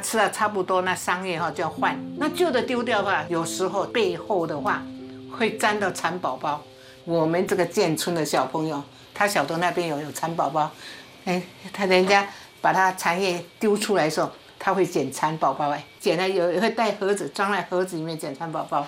吃了差不多，那商业就要换。那旧的丢掉的话，有时候背后的话会沾到蚕宝宝。我们这个建村的小朋友，他晓得那边有蚕宝宝，他人家把他蚕叶丢出来的时候，他会捡蚕宝宝，捡了有会带盒子，装在盒子里面捡蚕宝宝。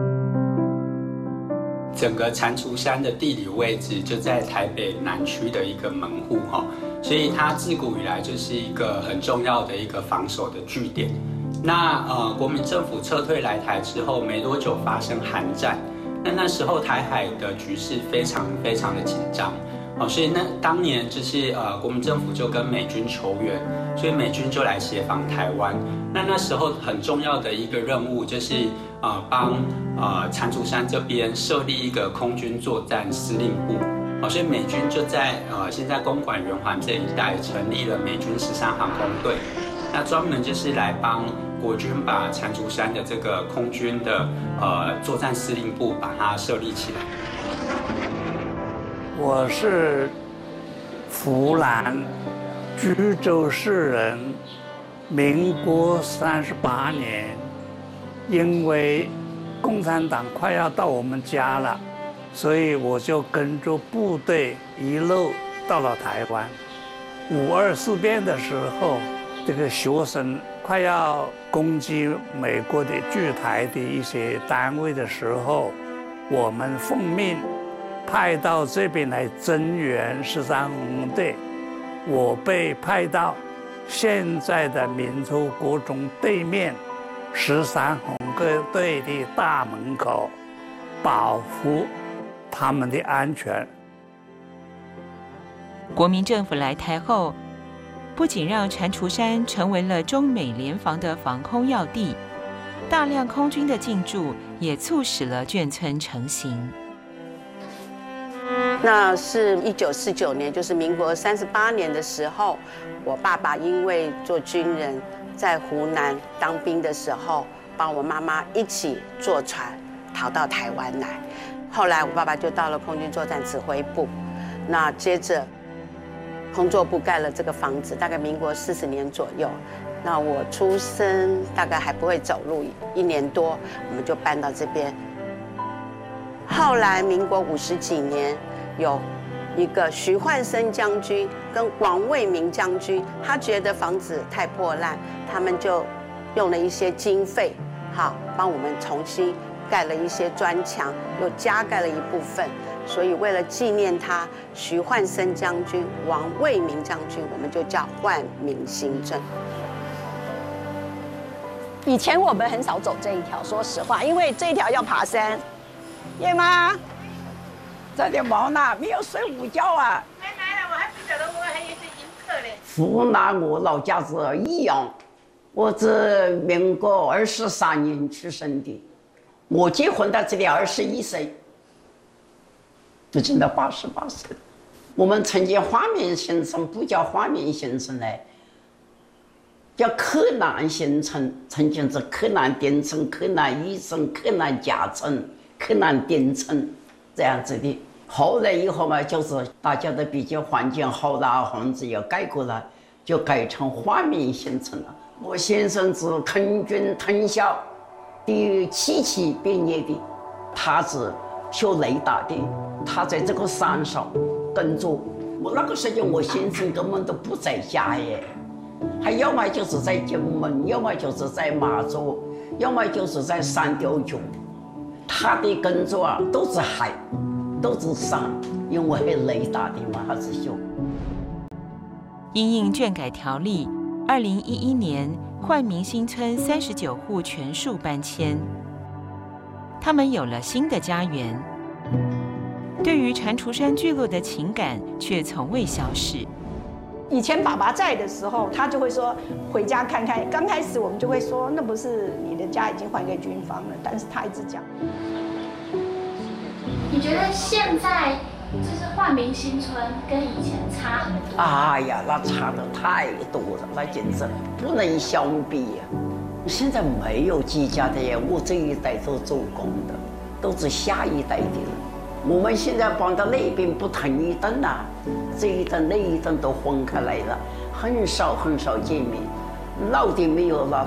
整个蟾蜍山的地理位置就在台北南区的一个门户所以它自古以来就是一个很重要的一个防守的据点。那国民政府撤退来台之后没多久发生韩战，那时候台海的局势非常非常的紧张，所以当年就是国民政府就跟美军求援，所以美军就来协防台湾。那时候很重要的一个任务就是帮蟾蜍山这边设立一个空军作战司令部，所以美军就在现在公馆圆环这一带成立了美军13航空队，那专门就是来帮国军把蟾蜍山的这个空军的作战司令部把它设立起来。 我是福兰居州市人，民国38年，因为共产党快要到我们家了，所以我就跟着部队一路到了台湾。5·2事变的时候，这个学生快要攻击美国的驻台的一些单位的时候，我们奉命派到这边来增援13航空队。我被派到现在的民族国中对面13航空队的大门口，保护他们的安全。 国民政府来台后，不仅让蟾蜍山成为了中美联防的防空要地，大量空军的进驻也促使了眷村成型。 那是1949年，就是民国38年的时候，我爸爸因为做军人，在湖南当兵的时候，帮我妈妈一起坐船逃到台湾来。后来我爸爸就到了空军作战指挥部，那接着空作部盖了这个房子，大概民国40年左右。那我出生大概还不会走路1年多，我们就搬到这边。后来民国50几年，有一个徐焕生将军跟王卫民将军，他觉得房子太破烂，他们就用了一些经费，帮我们重新盖了一些砖墙，又加盖了一部分。所以为了纪念他，徐焕生将军、王卫民将军，我们就叫焕民新村。 以前我们很少走这一条，说实话，因为这一条要爬山。叶妈，这点毛呢？没有睡午觉啊？ 来了，我还不晓得我还有点迎客嘞。 湖南我老家是益阳，我是民国23年出生的，我结婚到这里21岁，就今到88岁。我们曾经花面新村不叫花面新村嘞，叫柯南新村，曾经是柯南丁村、柯南一村、柯南甲村、柯南丁村这样子的。后来以后嘛，就是大家都比较环境好了，房子也改过了，就改成花面新村了。我先生是空军藤校第7期毕业的，他是学雷达的，他在这个山上工作。我那个时候我先生根本都不在家耶，还要么就是在金门，要么就是在马祖，要么就是在三貂角。他的工作啊都是海，都是山，因为雷达的嘛，还是修。 因应眷改条例，2011年焕民新村39户全数搬迁，他们有了新的家园。对于蟾蜍山聚落的情感却从未消逝。 以前爸爸在的时候，他就会说回家看看。刚开始我们就会说，那不是你的家已经还给军方了，但是他一直讲。 你觉得现在就是焕民新村跟以前差很多？ 哎呀，那差的太多了，那简直不能相比呀！现在没有几家的呀，我这一代都做工的，都是下一代的人。我们现在搬到那边不同一栋了，这一栋那一栋都分开来了，很少见面。 老的没有了。